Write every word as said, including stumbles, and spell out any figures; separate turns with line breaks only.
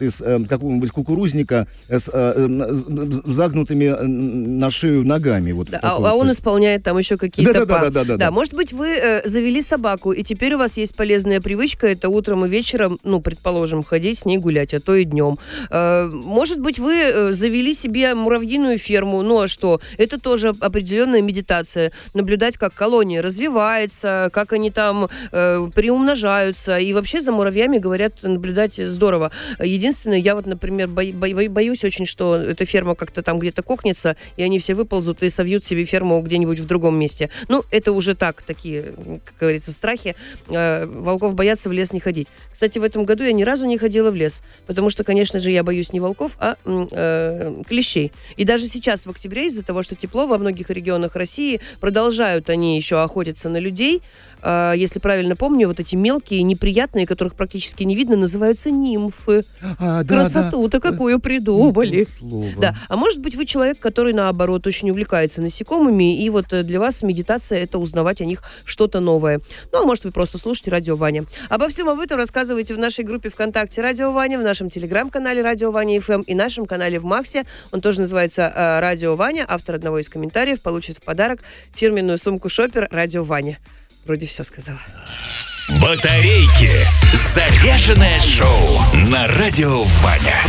из э, какого-нибудь кукурузника с э, загнутыми на шею ногами. Вот
да, а, а он исполняет там еще какие-то...
Да, да, да, да, да,
да. Может быть, вы э, завели собаку, и теперь у вас есть полезная привычка, это утром и вечером, ну, предположим, ходить с ней гулять, а то и днем. Э, может быть, вы э, завели себе муравьиную ферму, ну, а что? Это тоже определенная медитация. Наблюдать, как колония развивается, как они там э, приумножаются. И вообще за муравьями, говорят, наблюдать здорово. Единственное, я вот, например, бо- бо- боюсь очень, что эта ферма как-то там где-то кокнется, и они все выползут и совьют себе ферму где-нибудь в другом месте. Ну, это уже так, такие, как говорится, страхи. Э, волков боятся в лес не ходить. Кстати, в этом году я ни разу не ходила в лес, потому что, конечно же, я боюсь не волков, а э, клещей. И даже сейчас, в октябре, из-за того, что тепло во многих регионах России, продолжают они еще охотиться на людей. Uh, если правильно помню, вот эти мелкие, неприятные, которых практически не видно, называются нимфы.
А, да,
Красоту-то
да.
какую придумали. Да. А может быть, вы человек, который, наоборот, очень увлекается насекомыми, и вот для вас медитация — это узнавать о них что-то новое. Ну, а может, вы просто слушаете Радио Ваня. Обо всем об этом рассказывайте в нашей группе ВКонтакте Радио Ваня, в нашем телеграм-канале Радио Ваня эф эм и нашем канале в Максе. Он тоже называется uh, Радио Ваня. Автор одного из комментариев получит в подарок фирменную сумку Шопер Радио Ваня. Вроде все сказала.
Батарейки. Заряженное шоу на Радио Ваня.